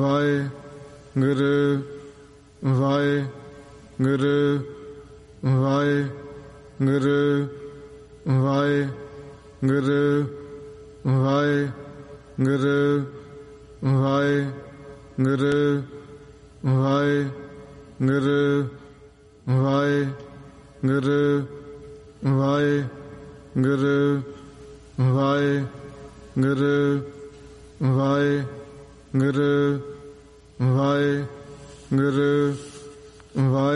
Waheguru Waheguru Waheguru Waheguru Waheguru Waheguru Waheguru Waheguru Waheguru Waheguru Waheguru Waheguru ਵਾਹਿ